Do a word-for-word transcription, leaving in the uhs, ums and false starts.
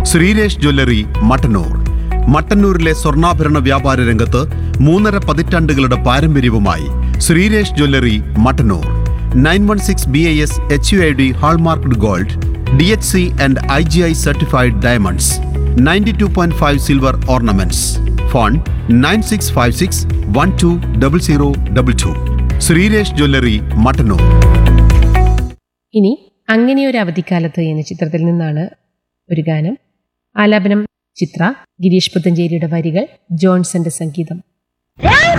Sreeresh jewellery Mattannur. മട്ടന്നൂരിലെ സ്വർണ്ണാഭരണ വ്യാപാര രംഗത്ത് മൂന്നര പതിറ്റാണ്ടുകളുടെ പാരമ്പര്യവുമായി Sreeresh jewellery Mattannur. Nine one six B I S H U I D hallmarked gold, D H C and I G I certified diamonds, ninety two point five silver ornaments. Phone nine six five six one two double zero double two. Sreeresh jewellery Mattannur. ഇനി അങ്ങനെയൊരു അവധിക്കാലത്ത് എന്ന ചിത്രത്തിൽ നിന്നാണ് ഒരു ഗാനം. ആലാപനം ചിത്ര, ഗിരീഷ് പുത്തഞ്ചേരിയുടെ വരികൾ, ജോൺസന്റെ സംഗീതം.